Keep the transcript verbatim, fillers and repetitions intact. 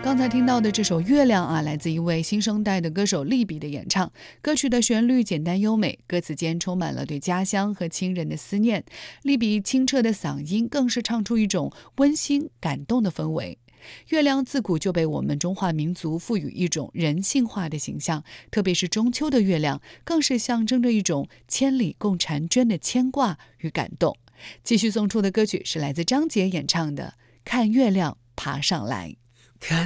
刚才听到的这首《月亮》啊，来自一位新生代的歌手利比的演唱。歌曲的旋律简单优美，歌词间充满了对家乡和亲人的思念。利比清澈的嗓音更是唱出一种温馨感动的氛围。月亮自古就被我们中华民族赋予一种人性化的形象，特别是中秋的月亮，更是象征着一种千里共婵娟的牵挂与感动。继续送出的歌曲是来自张杰演唱的《看月亮爬上来》。 看